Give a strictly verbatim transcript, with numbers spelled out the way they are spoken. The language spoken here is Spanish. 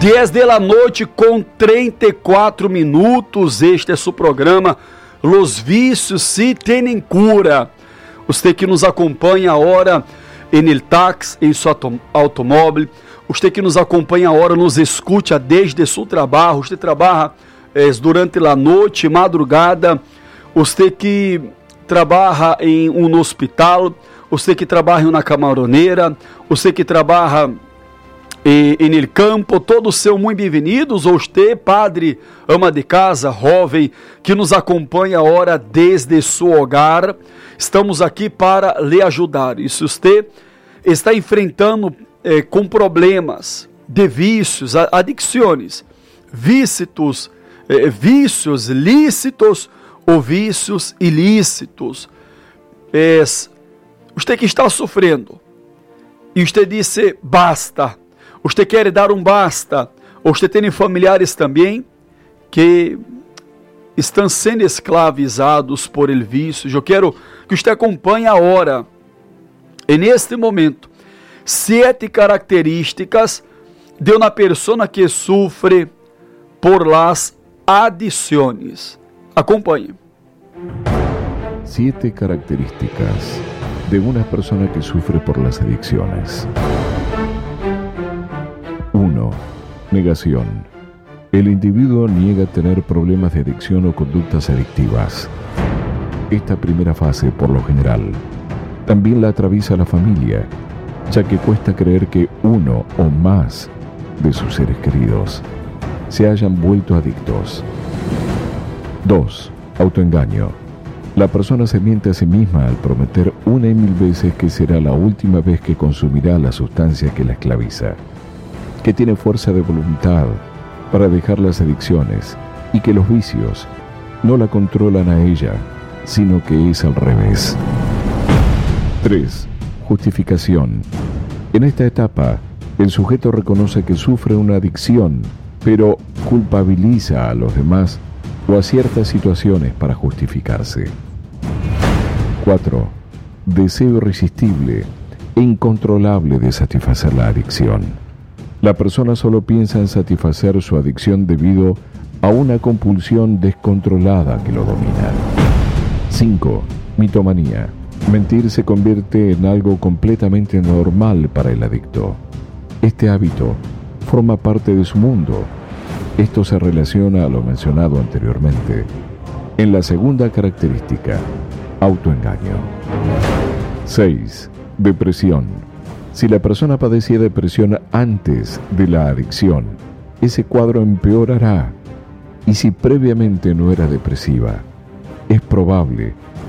dez da noite com trinta e quatro minutos. Este é seu programa Los Vícios Se Têm Cura. Você que nos acompanha agora em el táxi, em seu automóvel, você que nos acompanha agora, nos escuta desde seu trabalho, você trabalha eh, durante a noite, madrugada, você que trabalha em um hospital, você que trabalha em uma camaroneira, você que trabalha em, em el campo, todos sejam muito bem-vindos. Você, padre, ama de casa, jovem, que nos acompanha agora desde seu hogar, estamos aqui para lhe ajudar. E se você está enfrentando eh, com problemas de vícios, adicções, vícios, eh, vícios lícitos ou vícios ilícitos, é, você que está sofrendo e você disse basta, você quer dar um basta, ou você tem familiares também que estão sendo escravizados por el vício, eu quero que você acompanhe agora, neste momento, sete características de uma pessoa que sofre por las adiciones. Acompañe. Siete características de una persona que sufre por las adicciones. uno. Negación. El individuo niega tener problemas de adicción o conductas adictivas. Esta primera fase, por lo general, también la atraviesa la familia, ya que cuesta creer que uno o más de sus seres queridos se hayan vuelto adictos. dos. Autoengaño. La persona se miente a sí misma al prometer una y mil veces que será la última vez que consumirá la sustancia que la esclaviza, que tiene fuerza de voluntad para dejar las adicciones y que los vicios no la controlan a ella, sino que es al revés. tres. Justificación. En esta etapa, el sujeto reconoce que sufre una adicción, pero culpabiliza a los demás o a ciertas situaciones para justificarse. cuatro. Deseo irresistible e incontrolable de satisfacer la adicción. La persona solo piensa en satisfacer su adicción debido a una compulsión descontrolada que lo domina. cinco. Mitomanía. Mentir se convierte en algo completamente normal para el adicto. Este hábito forma parte de su mundo. Esto se relaciona a lo mencionado anteriormente. En la segunda característica, autoengaño. seis. Depresión. Si la persona padecía depresión antes de la adicción, ese cuadro empeorará. Y si previamente no era depresiva, es probable